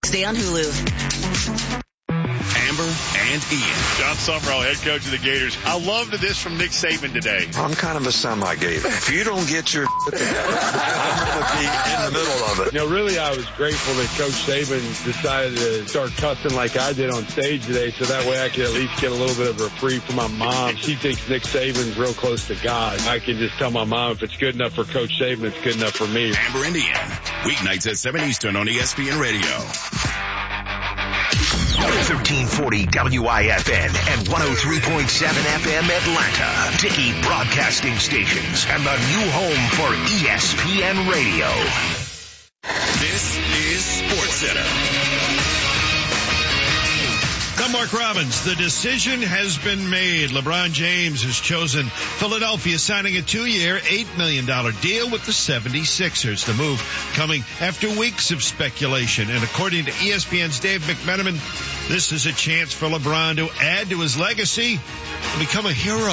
Wednesday on Hulu. Amber and Ian. John Summerall, head coach of the Gators. I loved this from Nick Saban today. I'm kind of a semi-Gator. If you don't get your together, I'm going to be in the middle of it. You know, really, I was grateful that Coach Saban decided to start cussing like I did on stage today, so that way I could at least get a little bit of a reprieve from my mom. She thinks Nick Saban's real close to God. I can just tell my mom if it's good enough for Coach Saban, it's good enough for me. Amber and Ian, weeknights at 7 Eastern on ESPN Radio. 1340 WIFN and 103.7 FM Atlanta. Dickey Broadcasting Stations and the new home for ESPN Radio. This is SportsCenter. I'm Mark Robbins. The decision has been made. LeBron James has chosen Philadelphia, signing a 2-year, $8 million deal with the 76ers. The move coming after weeks of speculation. And according to ESPN's Dave McMenamin, this is a chance for LeBron to add to his legacy and become a hero.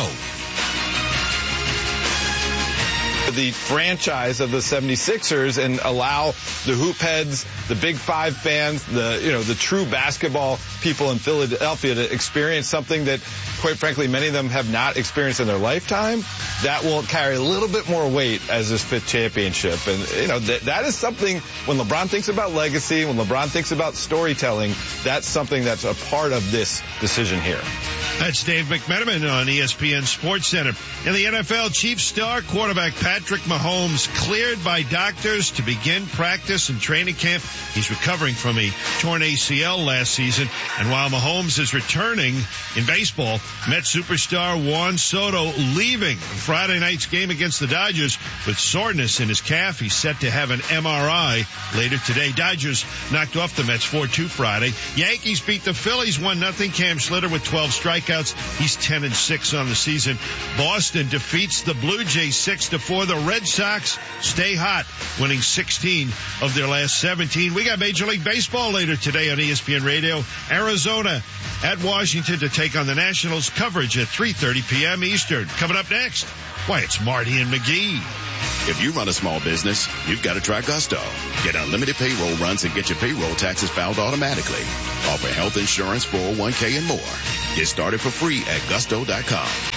The franchise of the 76ers and allow the hoop heads, the Big Five fans, the true basketball people in Philadelphia to experience something that, quite frankly, many of them have not experienced in their lifetime. That will carry a little bit more weight as this 5th championship. And, that is something when LeBron thinks about legacy, when LeBron thinks about storytelling, that's something that's a part of this decision here. That's Dave McMenamin on ESPN SportsCenter. In the NFL, Chiefs star quarterback Patrick Mahomes cleared by doctors to begin practice and training camp. He's recovering from a torn ACL last season. And while Mahomes is returning in baseball, Mets superstar Juan Soto leaving Friday night's game against the Dodgers with soreness in his calf. He's set to have an MRI later today. Dodgers knocked off the Mets 4-2 Friday. Yankees beat the Phillies 1-0. Cam Schlitter with 12 strikeouts. He's 10-6 on the season. Boston defeats the Blue Jays 6-4. The Red Sox stay hot, winning 16 of their last 17. We got Major League Baseball later today on ESPN Radio. Arizona at Washington to take on the Nationals. Coverage at 3:30 p.m. Eastern. Coming up next, why, it's Marty and McGee. If you run a small business, you've got to try Gusto. Get unlimited payroll runs and get your payroll taxes filed automatically. Offer health insurance, 401k, and more. Get started for free at gusto.com.